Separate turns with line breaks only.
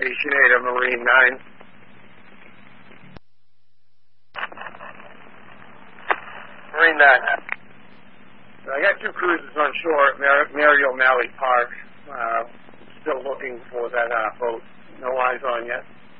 Asian 8, Marine 9.
Marine 9.
I got 2 cruisers on shore at Mary O'Malley Park. Still looking for that boat. No eyes on yet.